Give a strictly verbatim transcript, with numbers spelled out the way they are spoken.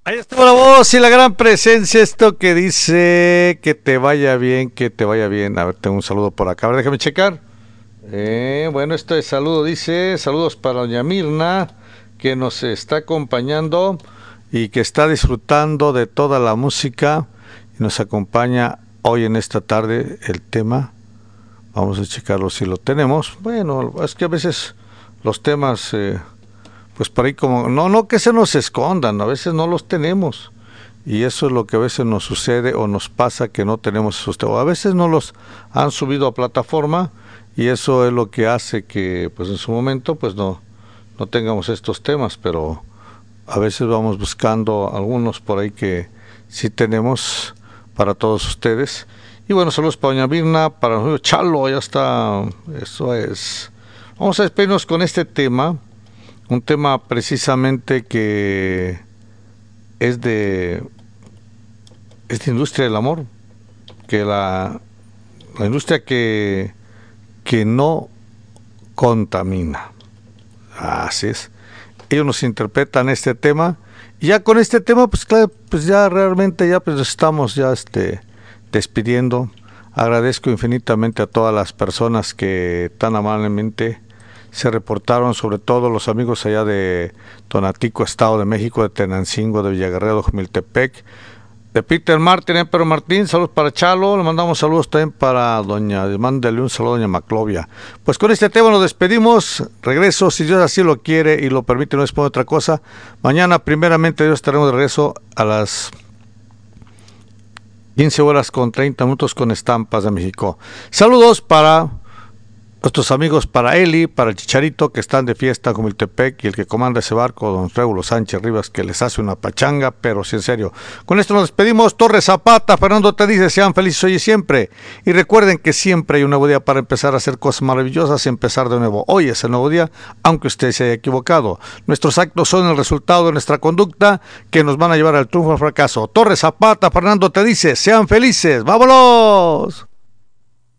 Ahí está la voz y la gran presencia, esto que dice que te vaya bien, que te vaya bien. A ver, tengo un saludo por acá, a ver, déjame checar. Eh, bueno, este saludo dice, saludos para doña Mirna, que nos está acompañando y que está disfrutando de toda la música y nos acompaña hoy en esta tarde el tema. Vamos a checarlo si lo tenemos. Bueno, es que a veces los temas... Eh, pues por ahí como, no, no que se nos escondan, a veces no los tenemos, y eso es lo que a veces nos sucede o nos pasa, que no tenemos esos temas, a veces no los han subido a plataforma, y eso es lo que hace que pues en su momento pues no, no tengamos estos temas, pero a veces vamos buscando algunos por ahí que sí tenemos para todos ustedes. Y bueno, saludos para doña Virna, para Chalo, ya está, eso es. Vamos a despedirnos con este tema. Un tema precisamente que es de esta industria del amor, que la, la industria que, que no contamina. Así es. Ellos nos interpretan este tema y ya con este tema, pues claro, pues ya realmente ya pues estamos ya este despidiendo. Agradezco infinitamente a todas las personas que tan amablemente se reportaron, sobre todo los amigos allá de Tonatico, Estado de México, de Tenancingo, de Villaguerrero, de Jumiltepec, de Peter Martin, eh, Pedro Martín, saludos para Chalo, le mandamos saludos también para doña, mándale un saludo a doña Maclovia. Pues con este tema nos despedimos, regreso, si Dios así lo quiere y lo permite, no les pongo otra cosa. Mañana, primeramente Dios, estaremos de regreso a las quince horas con treinta minutos con Estampas de México. Saludos para nuestros amigos, para Eli, para el Chicharito, que están de fiesta con Miltepec, y el que comanda ese barco, don Regulo Sánchez Rivas, que les hace una pachanga, pero sí, en serio. Con esto nos despedimos. Torres Zapata, Fernando te dice, sean felices hoy y siempre. Y recuerden que siempre hay un nuevo día para empezar a hacer cosas maravillosas y empezar de nuevo. Hoy es el nuevo día, aunque usted se haya equivocado. Nuestros actos son el resultado de nuestra conducta, que nos van a llevar al triunfo o al fracaso. Torres Zapata, Fernando te dice, sean felices. ¡Vámonos!